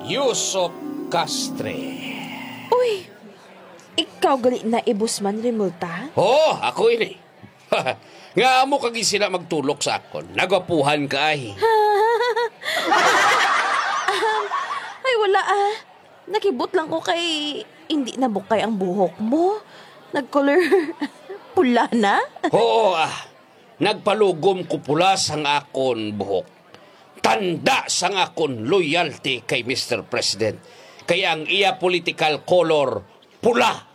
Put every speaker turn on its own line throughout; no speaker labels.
Yusop Castre.
Uy, ikaw gali na ibusman Rimulta?
Oh, ako ini. Nga mo kagi sila magtulok sa akon. Nagapuhan ka ay.
Ay, wala Nakibot lang ko kay hindi na bukay ang buhok mo. Nag-color pula na.
Oo Nagpalugom ko pula sang akon buhok. Tanda sang akon loyalty kay Mr. President. Kaya ang iya political color, pula.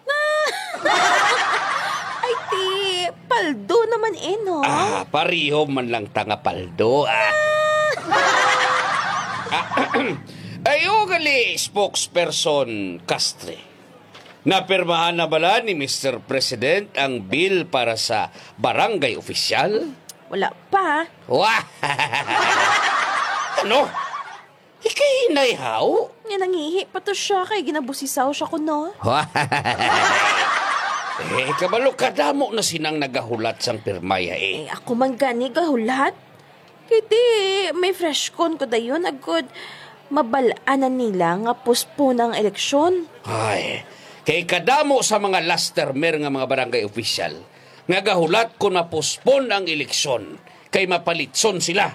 Ay, ti, paldo naman no?
Pariho man lang tanga paldo. Ayo gali, spokesperson Castre. Napirmahan na bala ni Mr. President ang bill para sa barangay opisyal?
Wala pa.
Wah! Ano? Ikay naihaw?
Nga nangihi pa to siya kay ginabusisaw siya ko, no?
Kabalo kadamo na sinang nagahulat sang pirmaya
Ako man gani gahulat. Kiti, may fresh con ko dayon agod. Mabalaanan nila nga puspo ng eleksyon.
Ay, kay kadamo sa mga last termer nga mga barangay official, nga gahulat ko na postpone ang eleksyon, kay mapalitson sila.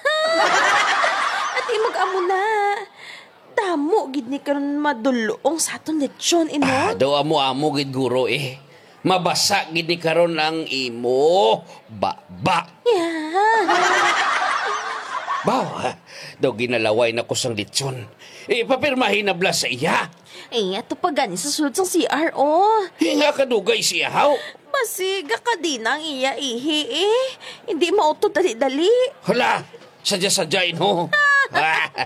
At imag-amo na. Tamo, gid ni karon madulong sa aton lechon, ino?
Daw amo gid guro Mabasa gid ni karon ang imo ba.
Yeah.
Daw ginalaway na ko sang lechon. Papirmahin na bla sa iya.
Ato pa gani sa sulod sang CRO.
Hinga kadugay siya haw.
Basiga ka din ang iya Hindi mauto dali-dali.
Hala, sadya-sadyain ho.